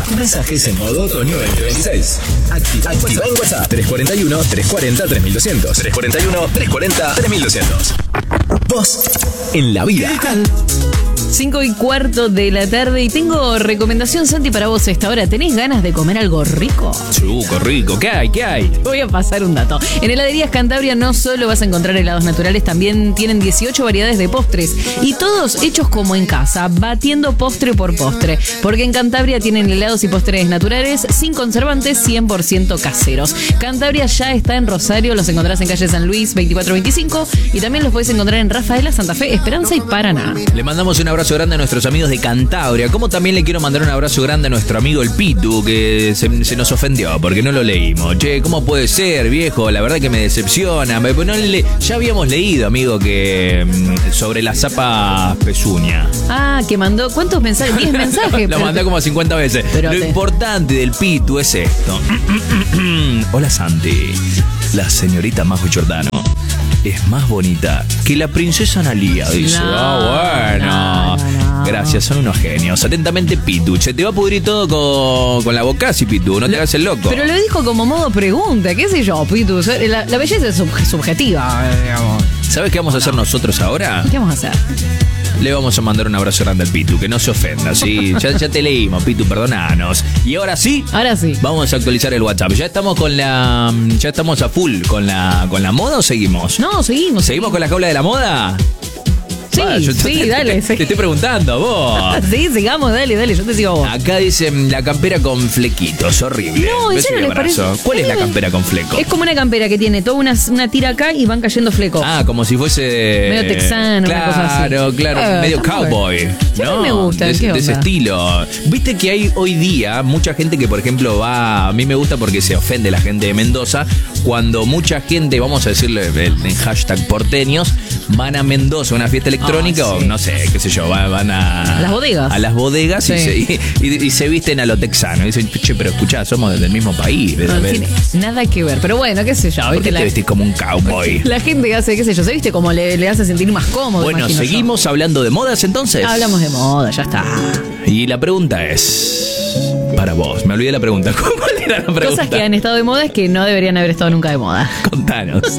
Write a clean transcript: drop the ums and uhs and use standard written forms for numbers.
Mensajes en modo otoño 2026. Activa en WhatsApp 341-340-3200. 341-340-3200. Vos en la vida. 5:15 de la tarde y tengo recomendación, Santi, para vos a esta hora. ¿Tenés ganas de comer algo rico? Chuco, rico. ¿Qué hay? ¿Qué hay? Voy a pasar un dato. En Heladerías Cantabria no solo vas a encontrar helados naturales, también tienen 18 variedades de postres y todos hechos como en casa, batiendo postre por postre. Porque en Cantabria tienen helados y postres naturales sin conservantes, 100% caseros. Cantabria ya está en Rosario, los encontrás en calle San Luis 2425 y también los podés encontrar en Rafaela, Santa Fe, Esperanza y Paraná. Le mandamos un abrazo grande a nuestros amigos de Cantabria, como también le quiero mandar un abrazo grande a nuestro amigo el Pitu, que se nos ofendió porque no lo leímos. Che, ¿cómo puede ser, viejo? La verdad que me decepciona. Ya habíamos leído, amigo, que sobre la zapa pezuña. Ah, que mandó, ¿cuántos mensajes? 10 mensajes. Lo mandé como 50 veces. Lo importante del Pitu es esto. Hola, Santi. La señorita Majo Giordano es más bonita que la princesa Analía, dice. Bueno. No. Gracias, son unos genios. Atentamente, Pitu. Che, te va a pudrir todo con la boca, si Pitu, no te hagas el loco. Pero lo dijo como modo pregunta, qué sé yo, Pitu. La belleza es subjetiva, digamos. ¿Sabes qué vamos a hacer nosotros ahora? ¿Qué vamos a hacer? Le vamos a mandar un abrazo grande al Pitu, que no se ofenda, ¿sí? Ya te leímos, Pitu, perdonanos. Y ahora sí. Vamos a actualizar el WhatsApp. Ya estamos a full con la moda, ¿o seguimos? No, seguimos. ¿Seguimos con la jaula de la moda? Sí, dale. Te estoy preguntando, vos. Sí, sigamos, dale, yo te sigo a vos. Acá dicen la campera con flequitos, horrible. No, ¿en serio les parece? ¿Cuál es la campera con fleco? Es como una campera que tiene toda una tira acá y van cayendo flecos. Ah, como si fuese... medio texano, una cosa así. Claro, medio cowboy. Sí, ¿no? A mí me gusta. De ese estilo. Viste que hay hoy día mucha gente que, por ejemplo, va... A mí me gusta porque se ofende la gente de Mendoza. Cuando mucha gente, vamos a decirle en hashtag porteños, van a Mendoza a una fiesta electrónica o no sé, qué sé yo, van a las bodegas. A las bodegas y se visten a lo texano. Y dicen, che, pero escuchá, somos del mismo país. No tiene nada que ver, pero bueno, qué sé yo. ¿Por qué te vestís como un cowboy? La gente hace, qué sé yo, se viste como le hace sentir más cómodo. Bueno, seguimos hablando de modas entonces. Hablamos de moda, ya está. Y la pregunta es... Para vos, me olvidé la pregunta. ¿Cuál era la pregunta? Cosas que han estado de moda es que no deberían haber estado nunca de moda. Contanos.